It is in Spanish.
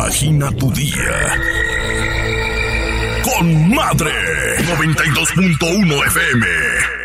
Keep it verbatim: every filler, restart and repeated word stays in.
Compagina tu día con Madre noventa y dos punto uno F M.